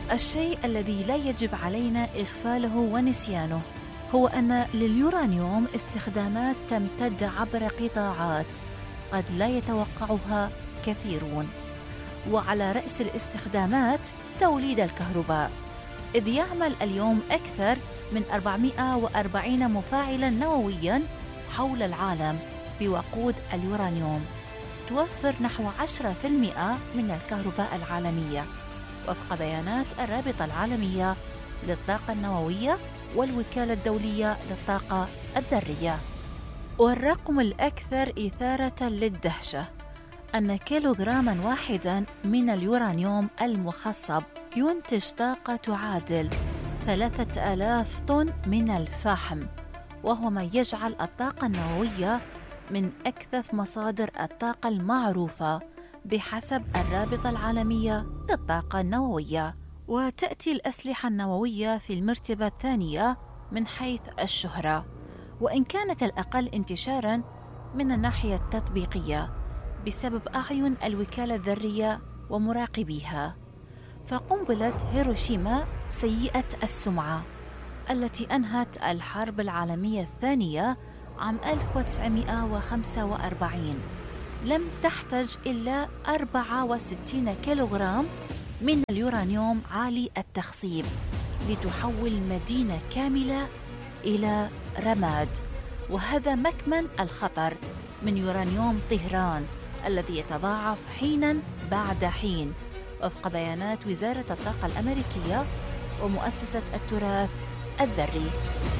الشيء الذي لا يجب علينا إغفاله ونسيانه هو أن لليورانيوم استخدامات تمتد عبر قطاعات قد لا يتوقعها كثيرون، وعلى رأس الاستخدامات توليد الكهرباء، إذ يعمل اليوم أكثر من 440 مفاعلاً نووياً حول العالم بوقود اليورانيوم، توفر نحو 10% من الكهرباء العالمية وفق بيانات الرابطة العالمية للطاقة النووية والوكالة الدولية للطاقة الذرية. والرقم الأكثر إثارة للدهشة أن كيلوغراما واحداً من اليورانيوم المخصب ينتج طاقة تعادل 3000 طن من الفحم، وهو ما يجعل الطاقة النووية من أكثف مصادر الطاقة المعروفة بحسب الرابطة العالمية للطاقة النووية. وتأتي الأسلحة النووية في المرتبة الثانية من حيث الشهرة، وإن كانت الأقل انتشاراً من الناحية التطبيقية بسبب أعين الوكالة الذرية ومراقبيها. فقنبلة هيروشيما سيئة السمعة التي أنهت الحرب العالمية الثانية عام 1945 لم تحتج إلا 64 كيلوغرام من اليورانيوم عالي التخصيب لتحول مدينة كاملة إلى رماد، وهذا مكمن الخطر من يورانيوم طهران الذي يتضاعف حيناً بعد حين وفق بيانات وزارة الطاقة الأمريكية ومؤسسة التراث الذري.